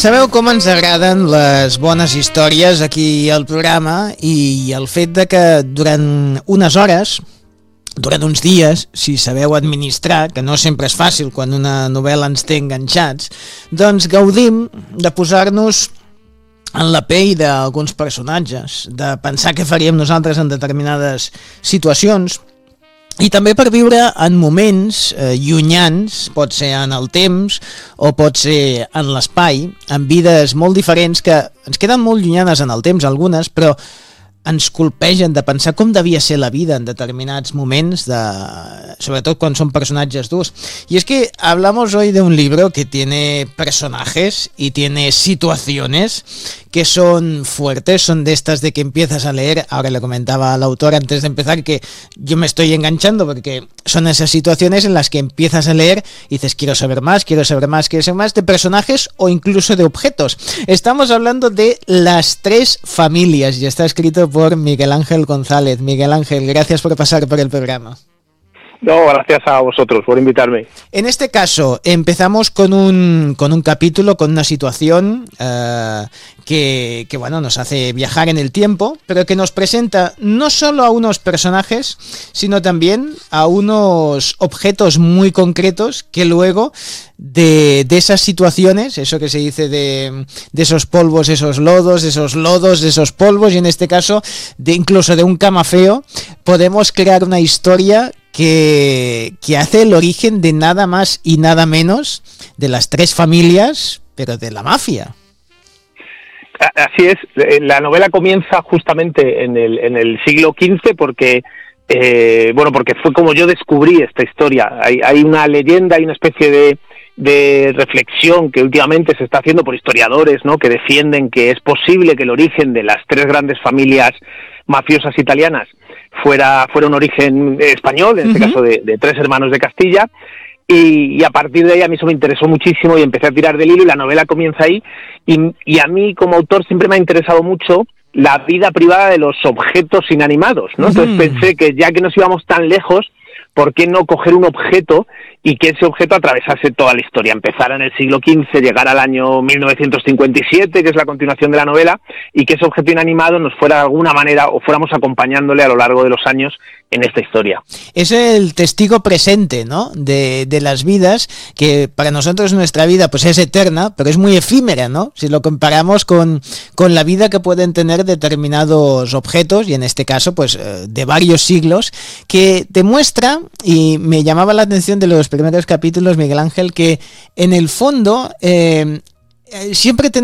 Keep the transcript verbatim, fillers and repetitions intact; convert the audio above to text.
Sabeu com ens agraden les bones històries aquí al programa i el fet de que durant unes hores, durant uns dies, si sabeu administrar, que no sempre és fàcil quan una novel·la ens té enganxats, doncs gaudim de posar-nos en la pell d'alguns personatges, de pensar què faríem nosaltres en determinades situacions, i també per viure en moments eh, llunyans, pot ser en el temps o pot ser en l'espai, en vides molt diferents que ens queden molt llunyanes en el temps algunes, però ens colpegen de pensar com devia ser la vida en determinats moments, de, sobretot quan són personatges durs. Y es que hablamos hoy de un libro que tiene personajes y tiene situaciones que son fuertes, son de estas de que empiezas a leer. Ahora le comentaba al autor antes de empezar que yo me estoy enganchando porque son esas situaciones en las que empiezas a leer y dices quiero saber más, quiero saber más, quiero saber más de personajes o incluso de objetos. Estamos hablando de Las Tres Familias y está escrito por Miguel Ángel González. Miguel Ángel, gracias por pasar por el programa. No, gracias a vosotros por invitarme. En este caso, empezamos con un, con un capítulo, con una situación eh, que, que bueno, nos hace viajar en el tiempo, pero que nos presenta no solo a unos personajes, sino también a unos objetos muy concretos que luego de, de esas situaciones, eso que se dice de, de esos polvos, esos lodos, esos lodos, esos polvos, y en este caso de incluso de un camafeo, podemos crear una historia Que, que hace el origen de nada más y nada menos de las tres familias, pero de la mafia. Así es, la novela comienza justamente en el, en el siglo quince porque, eh, bueno, porque fue como yo descubrí esta historia. Hay, hay una leyenda, hay una especie de, de reflexión que últimamente se está haciendo por historiadores, ¿no?, que defienden que es posible que el origen de las tres grandes familias mafiosas italianas fuera fuera un origen español, en este uh-huh. caso de, de tres hermanos de Castilla, y, y a partir de ahí a mí eso me interesó muchísimo y empecé a tirar del hilo y la novela comienza ahí, y, y a mí como autor siempre me ha interesado mucho la vida privada de los objetos inanimados, ¿no? Uh-huh. Entonces pensé que ya que nos íbamos tan lejos, ¿por qué no coger un objeto y que ese objeto atravesase toda la historia? Empezara en el siglo quince, llegar al año mil novecientos cincuenta y siete, que es la continuación de la novela, y que ese objeto inanimado nos fuera de alguna manera, o fuéramos acompañándole a lo largo de los años en esta historia. Es el testigo presente, ¿no?, de, de las vidas, que para nosotros nuestra vida pues es eterna, pero es muy efímera, ¿no?, si lo comparamos con, con la vida que pueden tener determinados objetos, y en este caso pues de varios siglos, que demuestra, y me llamaba la atención de los primeros capítulos, Miguel Ángel, que en el fondo eh, siempre tenemos